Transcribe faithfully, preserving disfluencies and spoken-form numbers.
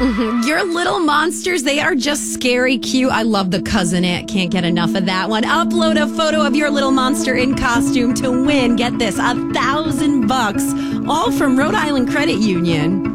Mm-hmm. Your little monsters, they are just scary cute. I love the cousinette. Can't get enough of that one. Upload a photo of your little monster in costume to win. Get this, a thousand bucks, all from Rhode Island Credit Union.